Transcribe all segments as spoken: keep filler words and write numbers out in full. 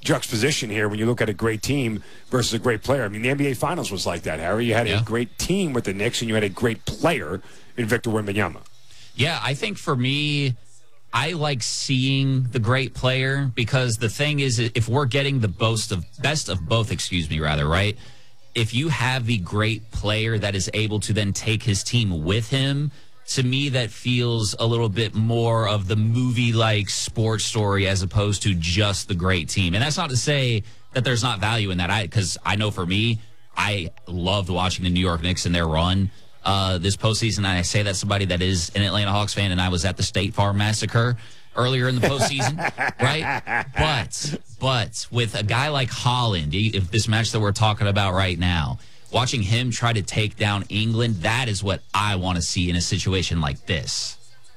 juxtaposition here when you look at a great team versus a great player. I mean, the N B A Finals was like that, Harry. You had yeah. a great team with the Knicks, and you had a great player in Victor Wembanyama. Yeah, I think for me, I like seeing the great player because the thing is, if we're getting the best of, best of both, excuse me, rather, right? If you have the great player that is able to then take his team with him, to me, that feels a little bit more of the movie-like sports story as opposed to just the great team. And that's not to say that there's not value in that, I because I know for me, I loved watching the New York Knicks and their run uh, this postseason. And I say that's somebody that is an Atlanta Hawks fan, and I was at the State Farm Massacre earlier in the postseason, right? But, but with a guy like Holland, if this match that we're talking about right now, watching him try to take down England, that is what I want to see in a situation like this.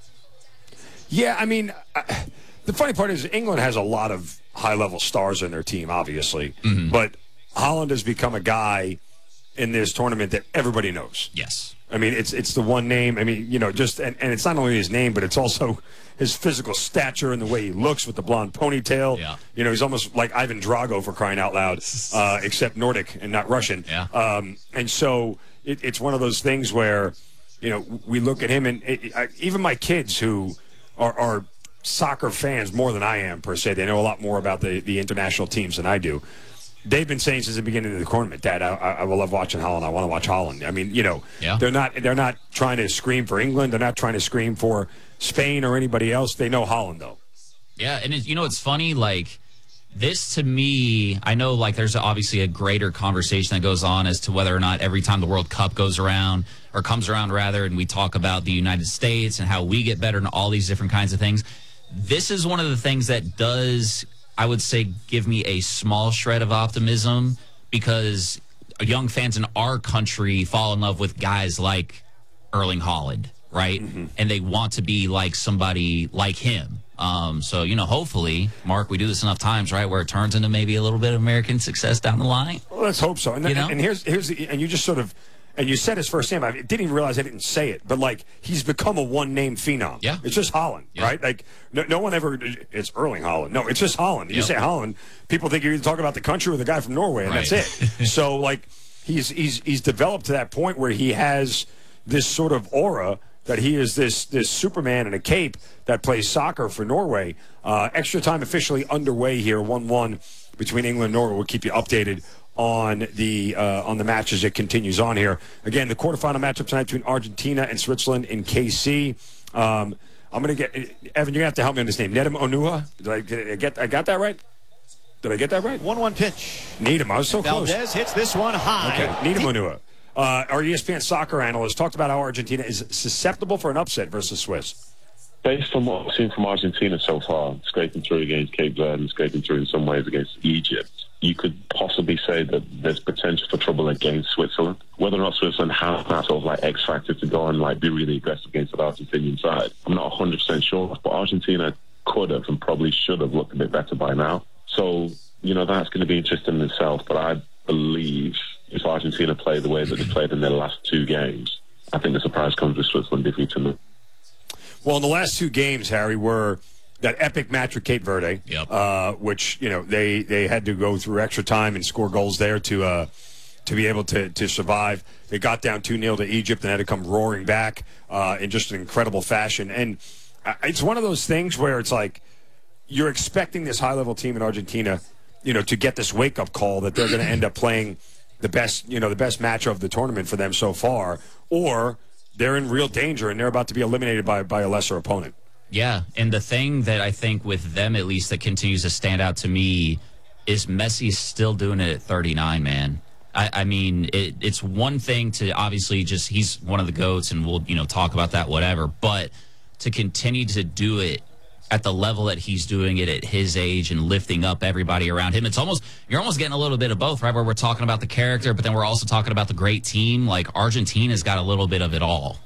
Yeah, I mean, uh, the funny part is England has a lot of high-level stars in their team, obviously. Mm-hmm. But Holland has become a guy in this tournament that everybody knows. Yes. I mean, it's it's the one name. I mean, you know, just and, and it's not only his name, but it's also his physical stature and the way he looks with the blonde ponytail. Yeah. You know, he's almost like Ivan Drago, for crying out loud, uh, except Nordic and not Russian. Yeah. Um, and so it, it's one of those things where, you know, we look at him, and it, I, even my kids who are, are soccer fans more than I am, per se, they know a lot more about the, the international teams than I do. They've been saying since the beginning of the tournament, Dad, I, I will love watching Holland. I want to watch Holland. I mean, you know, yeah. they're not they're not trying to scream for England. They're not trying to scream for Spain or anybody else. They know Holland, though. Yeah, and it, you know, it's funny, like, this to me, I know, like, there's obviously a greater conversation that goes on as to whether or not every time the World Cup goes around, or comes around, rather, and we talk about the United States and how we get better and all these different kinds of things. This is one of the things that does, I would say, give me a small shred of optimism, because young fans in our country fall in love with guys like Erling Haaland, right? Mm-hmm. And they want to be like somebody like him. Um, so, you know, hopefully, Mark, we do this enough times, right, where it turns into maybe a little bit of American success down the line. Well, let's hope so. And, you know? and here's here's the, and you just sort of, and you said his first name. I didn't even realize I didn't say it, but like he's become a one-name phenom. Yeah, it's just Haaland, yeah. right? Like no, no one ever. It's Erling Haaland. No, it's just Haaland. You yep. say Haaland, people think you're either talking about the country or the guy from Norway, and right. that's it. So like he's he's he's developed to that point where he has this sort of aura that he is this this Superman in a cape that plays soccer for Norway. Uh, extra time officially underway here, one one between England and Norway. We'll keep you updated on the uh, on the match as it continues on here. Again, the quarterfinal matchup tonight between Argentina and Switzerland in K C. Um, I'm going to get Evan. You're going to have to help me on this name. Nedum Onua. Did I, did I get? I got that right. Did I get that right? one one pitch. Needham. I was so Valdez close. hits this one high. Okay. Needham Onua. Uh, our E S P N soccer analyst talked about how Argentina is susceptible for an upset versus Swiss. Based on what I've seen from Argentina so far, scraping through against Cape Verde and scraping through in some ways against Egypt, you could possibly say that there's potential for trouble against Switzerland. Whether or not Switzerland has that sort of like X factor to go and like be really aggressive against the Argentinian side, I'm not one hundred percent sure. But Argentina could have and probably should have looked a bit better by now. So, you know, that's going to be interesting in itself. But I believe if Argentina play the way that they played in their last two games, I think the surprise comes with Switzerland defeating them. Well, in the last two games, Harry, were that epic match with Cape Verde, yep. uh, which, you know, they, they had to go through extra time and score goals there to uh, to be able to, to survive. They got down two nil to Egypt and had to come roaring back uh, in just an incredible fashion. And it's one of those things where it's like you're expecting this high-level team in Argentina, you know, to get this wake-up call that they're going to end up playing the best, you know, the best match of the tournament for them so far, or they're in real danger and they're about to be eliminated by, by a lesser opponent. Yeah, and the thing that I think with them, at least, that continues to stand out to me is Messi's still doing it at thirty-nine, man. I, I mean, it, it's one thing to obviously just, he's one of the GOATs, and we'll, you know, talk about that, whatever, but to continue to do it at the level that he's doing it at his age and lifting up everybody around him. It's almost, you're almost getting a little bit of both, right? Where we're talking about the character, but then we're also talking about the great team. Like, Argentina's got a little bit of it all.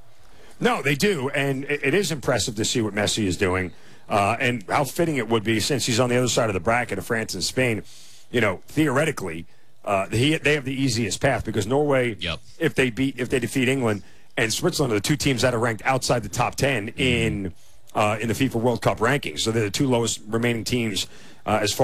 No, they do, and it is impressive to see what Messi is doing, uh, and how fitting it would be since he's on the other side of the bracket of France and Spain. You know, theoretically, uh, he, they have the easiest path because Norway, yep. if they beat, if they defeat England, and Switzerland are the two teams that are ranked outside the top ten mm-hmm. in uh, in the FIFA World Cup rankings. So they're the two lowest remaining teams uh, as far